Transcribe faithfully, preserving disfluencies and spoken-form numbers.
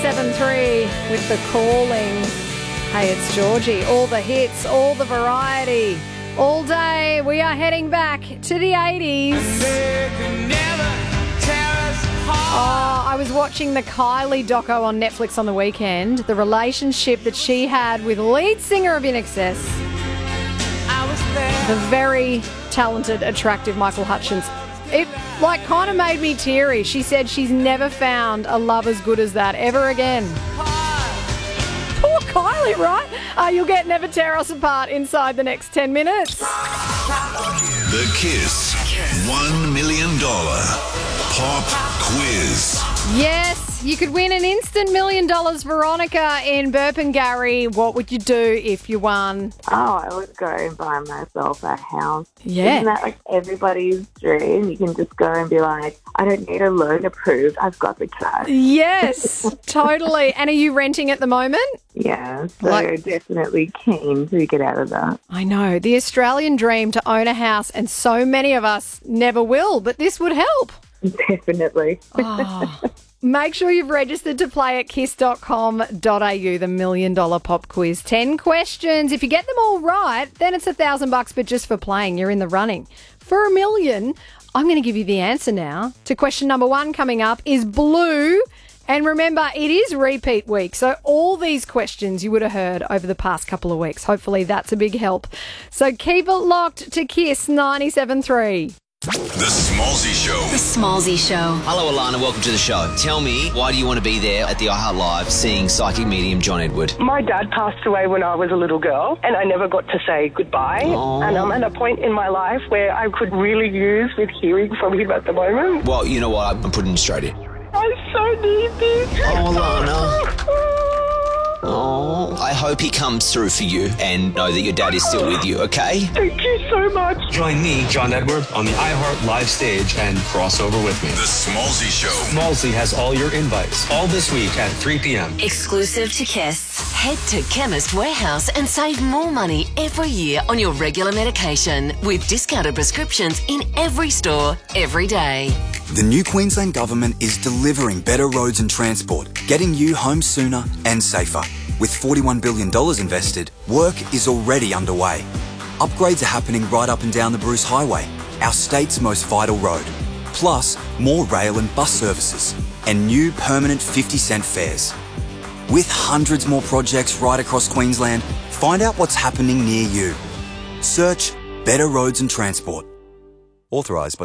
ninety-seven point three with The Calling. Hey, it's Georgie. All the hits, all the variety. All day, we are heading back to the eighties. Oh, I was watching the Kylie doco on Netflix on the weekend. The relationship that she had with lead singer of I N X S. The very talented, attractive Michael Hutchence. It, like, kind of made me teary. She said she's never found a love as good as that ever again. Poor Kylie, right? Uh, you'll get Never Tear Us Apart inside the next ten minutes. The Kiss one million dollars Pop Quiz. Yes, you could win an instant million dollars, Veronica, in Burpengary. What would you do if you won? Oh, I would go and buy myself a house. Yeah. Isn't that like everybody's dream? You can just go and be like, I don't need a loan approved. I've got the cash. Yes, totally. And are you renting at the moment? Yeah, so Like- definitely keen to get out of that. I know, the Australian dream to own a house, and so many of us never will, but this would help. Definitely. Oh. Make sure you've registered to play at kiss dot com dot a u, the million dollar pop quiz. Ten questions. If you get them all right, then it's a thousand bucks, but just for playing, you're in the running. For a million, I'm going to give you the answer now to question number one coming up is blue. And remember, it is repeat week, so all these questions you would have heard over the past couple of weeks. Hopefully that's a big help. So keep it locked to Kiss ninety-seven point three. The Smallsy Show. The Smallsy Show. Hello, Alana. Welcome to the show. Tell me, why do you want to be there at the iHeart Live seeing psychic medium John Edward? My dad passed away when I was a little girl, and I never got to say goodbye. Oh. And I'm at a point in my life where I could really use with hearing from him at the moment. Well, you know what? I'm putting you straight in. I so need this. Oh, Alana. Oh, I hope he comes through for you and know that your dad is still with you, okay? Thank you so much. Join me, John Edward, on the iHeart Live stage and cross over with me. The Smallsy Show. Smallsy has all your invites, all this week at three p.m. Exclusive to Kiss. Head to Chemist Warehouse and save more money every year on your regular medication with discounted prescriptions in every store, every day. The new Queensland Government is delivering better roads and transport, getting you home sooner and safer. With forty-one billion dollars invested, work is already underway. Upgrades are happening right up and down the Bruce Highway, our state's most vital road. Plus, more rail and bus services, and new permanent fifty cent fares. With hundreds more projects right across Queensland, find out what's happening near you. Search Better Roads and Transport. Authorised by